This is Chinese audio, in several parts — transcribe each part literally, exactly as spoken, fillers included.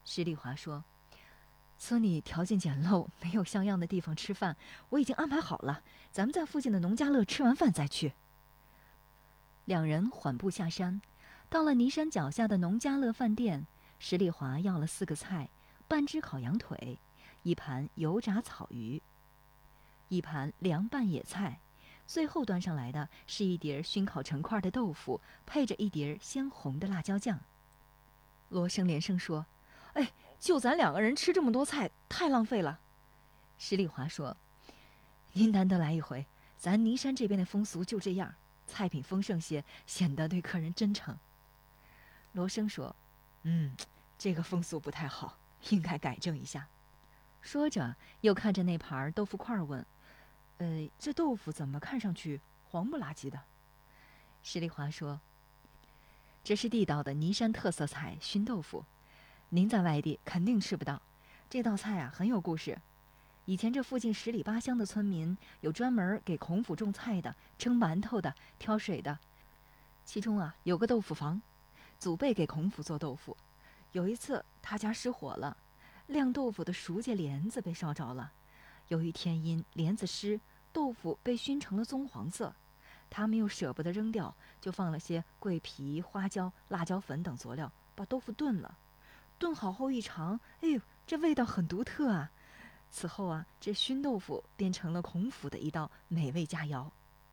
石丽华说：“村里条件简陋，没有像样的地方吃饭，我已经安排好了，咱们在附近的农家乐吃完饭再去。”两人缓步下山，到了泥山脚下的农家乐饭店，石丽华要了四个菜，半只烤羊腿，一盘油炸草鱼，一盘凉拌野菜，最后端上来的是一碟熏烤成块的豆腐，配着一碟鲜红的辣椒酱。罗生连声说：“哎，就咱两个人吃这么多菜，太浪费了。”石丽华说：“您难得来一回，咱泥山这边的风俗就这样，菜品丰盛些，显得对客人真诚。”罗生说：“嗯，这个风俗不太好，应该改正一下。”说着，又看着那盘豆腐块问：“呃，这豆腐怎么看上去黄不拉几的？”石丽华说：“这是地道的泥山特色菜熏豆腐，您在外地肯定吃不到。这道菜啊很有故事。以前这附近十里八乡的村民有专门给孔府种菜的、蒸馒头的、挑水的，其中啊有个豆腐房，祖辈给孔府做豆腐。有一次他家失火了，晾豆腐的熟秸帘子被烧着了。有一天因帘子湿，豆腐被熏成了棕黄色。他们又舍不得扔掉，就放了些桂皮、花椒、辣椒粉等佐料，把豆腐炖了。炖好后一尝，哎呦，这味道很独特啊！此后啊，这熏豆腐变成了孔府的一道美味佳肴。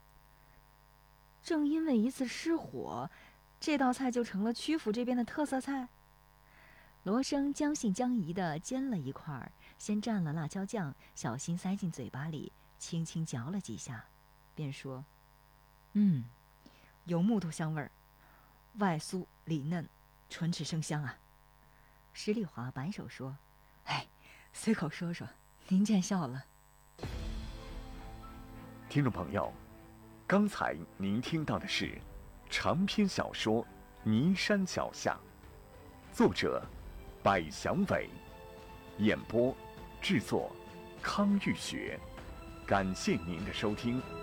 正因为一次失火，这道菜就成了曲阜这边的特色菜。罗生将信将疑地煎了一块，先蘸了辣椒酱，小心塞进嘴巴里，轻轻嚼了几下，便说：“嗯，有木头香味儿，外酥里嫩，唇齿生香啊。”石丽华摆手说：“哎，随口说说，您见笑了。” 听众朋友，刚才您听到的是长篇小说《泥山脚下》，作者百祥伟，演播制作康玉雪。感谢您的收听。